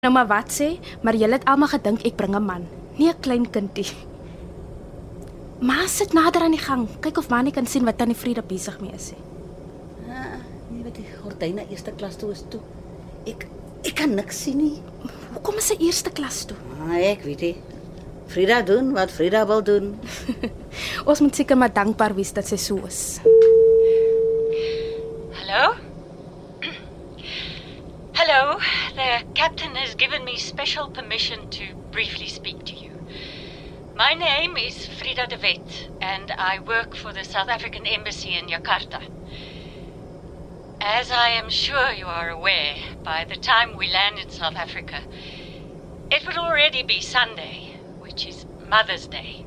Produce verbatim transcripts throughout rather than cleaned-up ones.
Nou maar wat sê, maar julle het almal gedink ek bring 'n man, nie 'n klein kindie. Ma sit nader aan die gang, kyk of ma nie kan sien wat tannie Frieda besig mee is. Ah, nie wat die gordyne eerste klas toe is toe. Ek ek kan niks sien nie. Hoekom is sy eerste klas toe? Ah, ek weet nie. Frieda doen wat Frieda wil doen. Ons moet seker maar dankbaar wees dat sy so is. Hello? Hello, the captain has given me special permission to briefly speak to you. My name is Frieda de Wet, and I work for the South African Embassy in Jakarta. As I am sure you are aware, by the time we land in South Africa, it will already be Sunday, which is Mother's Day.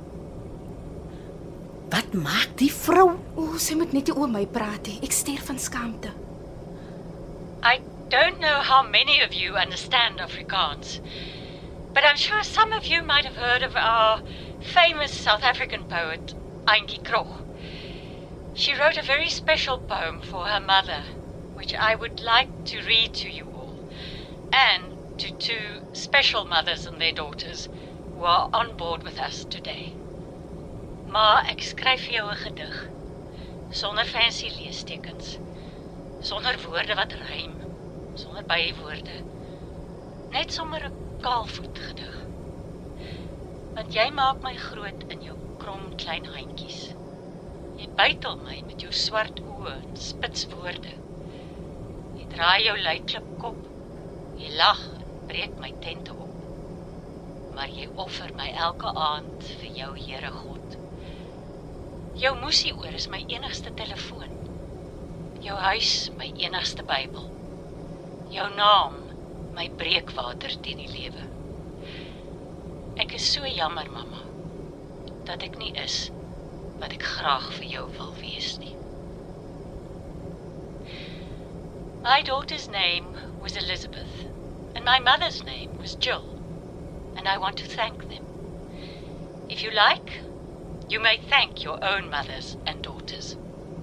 Wat maak die vrou? O, sy moet net nie oor my praat nie. Ek sterf van skaamte. I don't know how many of you understand Afrikaans, but I'm sure some of you might have heard of our famous South African poet, Auntie Krog. She wrote a very special poem for her mother, which I would like to read to you all, and to two special mothers and their daughters who are on board with us today. Ma, ek skryf vir jou 'n gedig, sonder fancy leestekens, sonder woorde wat rym, sonder bywoorde, net sommer 'n kaalvoet gedig. Want jy maak my groot in jou krom klein handjies. Jy bytel my met jou swart oë en spits woorde. Jy draai jou luiklip kop, jy lag en breek my tente op. Maar jy offer my elke aand vir jou Here God. Jou musieoor is my enigste telefoon. Jou huis my enigste Bybel. Jou naam my breekwater teen die lewe. Ek is so jammer, mamma, dat ek nie is wat ek graag vir jou wil wees nie. My daughter's name was Elizabeth, and my mother's name was Jill, and I want to thank them. If you like, you may thank your own mothers and daughters.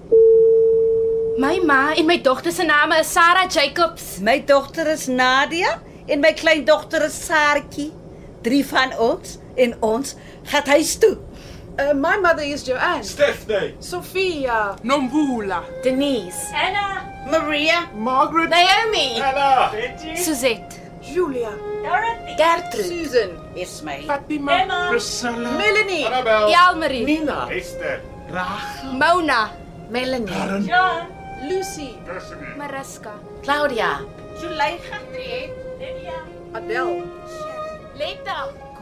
My ma en my dogter se name is Sarah Jacobs. My dogter is Nadia en my kleindogter is Saartjie. Drie van ons en ons gaan huis toe. Uh, my mother is Joanne. Stephanie. Sophia. Nombula. Denise. Anna, Maria, Margaret. Naomi. Anna. Suzette. Julia. Dorothy, Gertrude. Susan. Ismail, Fatima. Emma, Priscilla. Melanie. Annabel. Yalmarie. Nina. Esther. Rachel. Mona. Melanie, Karen. John, Lucy. Destiny. Mariska. Claudia, Lydia, Adele. Letta.